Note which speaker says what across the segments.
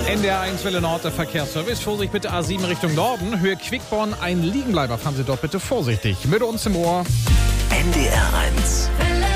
Speaker 1: NDR1 Welle Nord, der Verkehrsservice. Vorsicht bitte A7 Richtung Norden. Höhe Quickborn, ein Liegenbleiber. Fahren Sie dort bitte vorsichtig. Mit uns im Ohr.
Speaker 2: NDR1.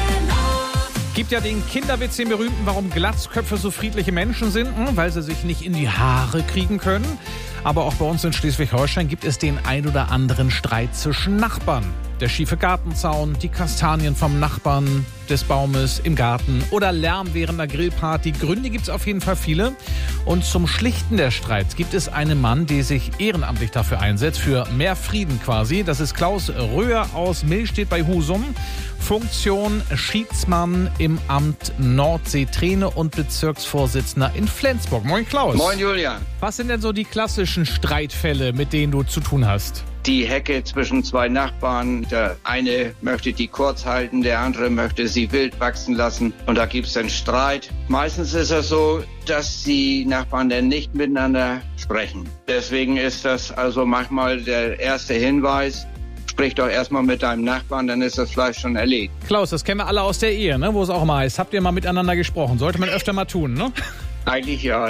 Speaker 1: Gibt ja den Kinderwitz, den berühmten, warum Glatzköpfe so friedliche Menschen sind, weil sie sich nicht in die Haare kriegen können. Aber auch bei uns in Schleswig-Holstein gibt es den ein oder anderen Streit zwischen Nachbarn. Der schiefe Gartenzaun, die Kastanien vom Nachbarn des Baumes im Garten oder Lärm während einer Grillparty. Gründe gibt es auf jeden Fall viele. Und zum Schlichten der Streits gibt es einen Mann, der sich ehrenamtlich dafür einsetzt, für mehr Frieden quasi. Das ist Klaus Röhr aus Millstedt bei Husum. Funktion Schiedsmann im Amt Nordsee-Träne und Bezirksvorsitzender in Flensburg. Moin Klaus.
Speaker 3: Moin Julian.
Speaker 1: Was sind denn so die klassischen Streitfälle, mit denen du zu tun hast?
Speaker 3: Die Hecke zwischen zwei Nachbarn. Der eine möchte die kurz halten, der andere möchte sie wild wachsen lassen. Und da gibt's dann Streit. Meistens ist es so, dass die Nachbarn dann nicht miteinander sprechen. Deswegen ist das also manchmal der erste Hinweis. Sprich doch erstmal mit deinem Nachbarn, dann ist das Fleisch schon erlegt.
Speaker 1: Klaus, das kennen wir alle aus der Ehe, ne? Wo es auch immer heißt, habt ihr mal miteinander gesprochen? Sollte man öfter mal tun, ne?
Speaker 3: Eigentlich ja.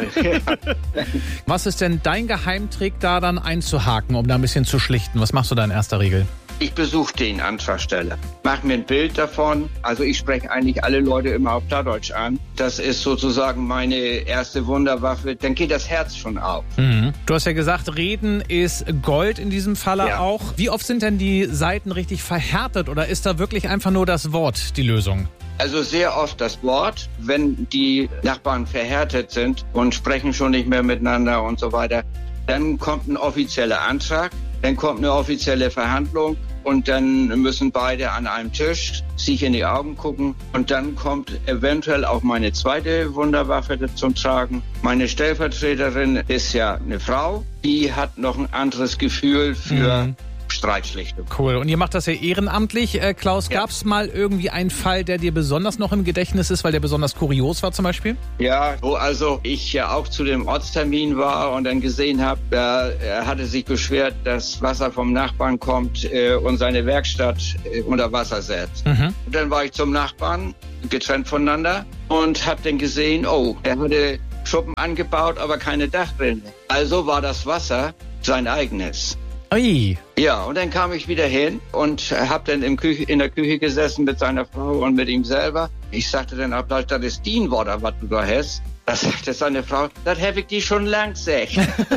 Speaker 1: Was ist denn dein Geheimtrick, da dann einzuhaken, um da ein bisschen zu schlichten? Was machst du da in erster Regel?
Speaker 3: Ich besuche den Antragsteller, mache mir ein Bild davon. Also ich spreche eigentlich alle Leute immer auf Plattdeutsch an. Das ist sozusagen meine erste Wunderwaffe. Dann geht das Herz schon auf.
Speaker 1: Mhm. Du hast ja gesagt, Reden ist Gold in diesem Falle
Speaker 3: Ja.
Speaker 1: auch. Wie oft sind denn die Seiten richtig verhärtet oder ist da wirklich einfach nur das Wort die Lösung?
Speaker 3: Also sehr oft das Wort, wenn die Nachbarn verhärtet sind und sprechen schon nicht mehr miteinander und so weiter. Dann kommt ein offizieller Antrag, dann kommt eine offizielle Verhandlung und dann müssen beide an einem Tisch sich in die Augen gucken. Und dann kommt eventuell auch meine zweite Wunderwaffe zum Tragen. Meine Stellvertreterin ist ja eine Frau, die hat noch ein anderes Gefühl für Streitschlichtung.
Speaker 1: Cool. Und ihr macht das ja ehrenamtlich. Klaus,
Speaker 3: Ja.
Speaker 1: gab's mal irgendwie einen Fall, der dir besonders noch im Gedächtnis ist, weil der besonders kurios war zum Beispiel?
Speaker 3: Ja, wo also ich ja auch zu dem Ortstermin war und dann gesehen habe, er hatte sich beschwert, dass Wasser vom Nachbarn kommt und seine Werkstatt unter Wasser setzt. Und dann war ich zum Nachbarn, getrennt voneinander, und habe dann gesehen, oh, er hatte Schuppen angebaut, aber keine Dachrinne. Also war das Wasser sein eigenes.
Speaker 1: Ui.
Speaker 3: Ja, und dann kam ich wieder hin und habe dann in der Küche gesessen mit seiner Frau und mit ihm selber. Ich sagte dann, das ist dein Wort, was du da hast. Da sagte seine Frau, das habe ich dir schon lang gesagt.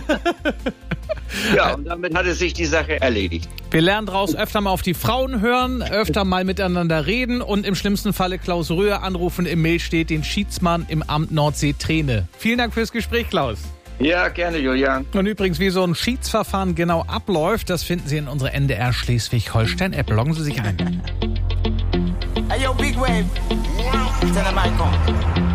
Speaker 3: Ja, und damit hatte sich die Sache erledigt.
Speaker 1: Wir lernen daraus öfter mal auf die Frauen hören, öfter mal miteinander reden und im schlimmsten Falle Klaus Röhr anrufen. Im Mail steht den Schiedsmann im Amt Nordsee-Träne. Vielen Dank fürs Gespräch, Klaus.
Speaker 3: Ja, gerne, Julian.
Speaker 1: Und übrigens, wie so ein Schiedsverfahren genau abläuft, das finden Sie in unserer NDR Schleswig-Holstein-App. Loggen Sie sich ein.
Speaker 4: Hey, yo, Big Wave. Tell them I come.